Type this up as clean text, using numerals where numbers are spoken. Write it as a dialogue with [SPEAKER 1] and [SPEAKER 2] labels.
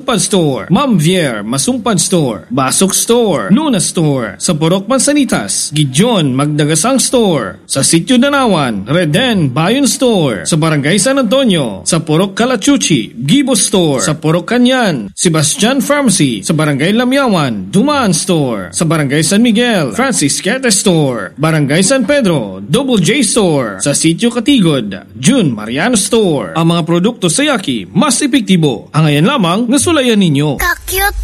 [SPEAKER 1] Masumpad Store, Ma'am Vier, Masumpad Store, Basok Store, Luna Store, sa Purok Mansanitas, Gideon, Magdagasang Store, sa Sitio Danawan, Reden, Bayon Store, sa Barangay San Antonio, sa Purok Calachuchi, Gibo Store, sa Purok Kanyan, Sebastian Pharmacy, sa Barangay Lamyawan, Dumaan Store, sa Barangay San Miguel, Francis Quete Store, Barangay San Pedro, Double J Store, sa Sitio Katigod, June Mariano Store. Ang mga produkto sa Yaki, mas epektibo. Ang ayan lamang nasulayan ninyo.
[SPEAKER 2] Ka-cute